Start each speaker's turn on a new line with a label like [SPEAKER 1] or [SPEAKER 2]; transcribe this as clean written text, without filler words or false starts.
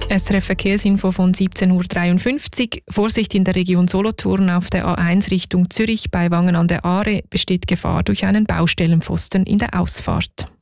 [SPEAKER 1] SRF Verkehrsinfo von 17:53 Uhr. Vorsicht in der Region Solothurn auf der A1 Richtung Zürich bei Wangen an der Aare besteht Gefahr durch einen Baustellenpfosten in der Ausfahrt.